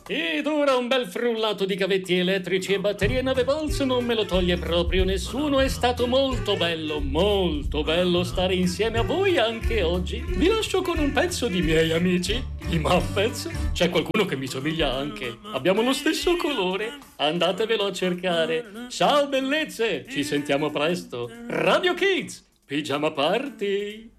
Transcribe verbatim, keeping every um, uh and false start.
Ed ora un bel frullato di cavetti elettrici e batterie nove volts non me lo toglie proprio nessuno. È stato molto bello, molto bello stare insieme a voi anche oggi. Vi lascio con un pezzo di miei amici, i Muppets. C'è qualcuno che mi somiglia anche. Abbiamo lo stesso colore. Andatevelo a cercare. Ciao bellezze, ci sentiamo presto. Radio Kids, Pigiama Party.